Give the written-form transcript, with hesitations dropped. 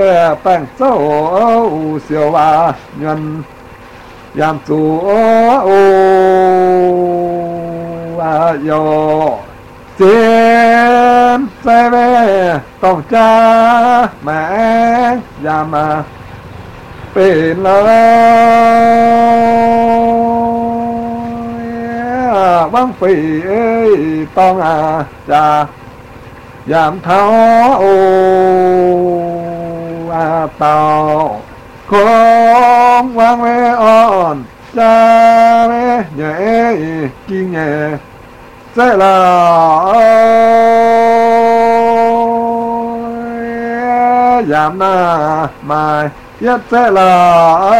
bang sâu siêu và nhân yam chủ yo xin say về tổng cha mẹ yamเป็นเลยวังปีต้องจะยามเท้าเต่าคงวางไว้อ่อนจะไม่เหนื่อยกินเงี้ยเสร็จแล้วยามหน้าไม่ยัดเสร็จแล้ว